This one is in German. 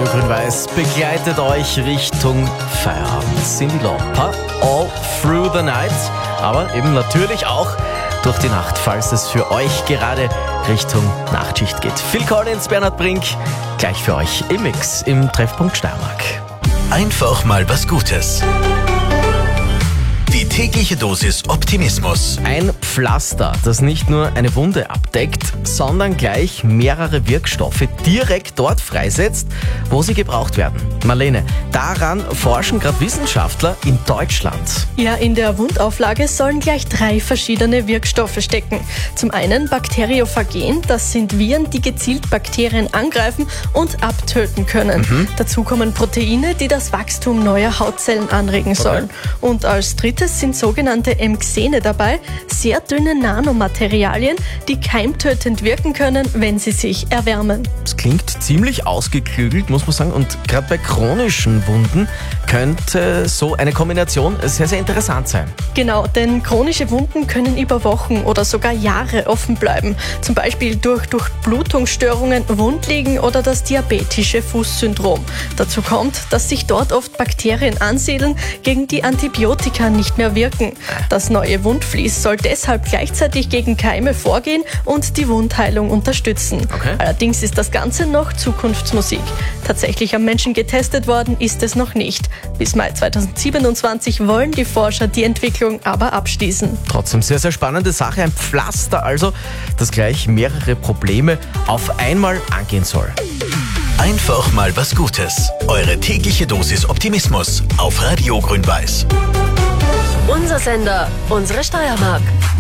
Radio Grün-Weiß begleitet euch Richtung Feierabend. Cyndi Lauper, All Through the Night, aber eben natürlich auch durch die Nacht, falls es für euch gerade Richtung Nachtschicht geht. Phil Collins, Bernhard Brink, gleich für euch im Mix im Treffpunkt Steiermark. Einfach mal was Gutes. Die tägliche Dosis Optimismus. Ein Pflaster, das nicht nur eine Wunde abdeckt, sondern gleich mehrere Wirkstoffe direkt dort freisetzt, wo sie gebraucht werden. Marlene, daran forschen gerade Wissenschaftler in Deutschland. Ja, in der Wundauflage sollen gleich 3 verschiedene Wirkstoffe stecken. Zum einen Bakteriophagen, das sind Viren, die gezielt Bakterien angreifen und abtöten können. Dazu kommen Proteine, die das Wachstum neuer Hautzellen anregen sollen. Und als drittes sind sogenannte Mxene dabei, sehr dünne Nanomaterialien, die keimtötend wirken können, wenn sie sich erwärmen. Das klingt ziemlich ausgeklügelt, muss man sagen. Und gerade bei chronischen Wunden könnte so eine Kombination sehr, sehr interessant sein. Genau, denn chronische Wunden können über Wochen oder sogar Jahre offen bleiben. Zum Beispiel durch Durchblutungsstörungen, Wundliegen oder das diabetische Fußsyndrom. Dazu kommt, dass sich dort oft Bakterien ansiedeln, gegen die Antibiotika nicht mehr wirken. Das neue Wundvlies soll deshalb gleichzeitig gegen Keime vorgehen und die Wundheilung unterstützen. Okay. Allerdings ist das Ganze noch Zukunftsmusik. Tatsächlich am Menschen getestet worden ist es noch nicht. Bis Mai 2027 wollen die Forscher die Entwicklung aber abschließen. Trotzdem sehr, sehr spannende Sache. Ein Pflaster also, das gleich mehrere Probleme auf einmal angehen soll. Einfach mal was Gutes. Eure tägliche Dosis Optimismus auf Radio Grün-Weiß. Unser Sender, unsere Steiermark.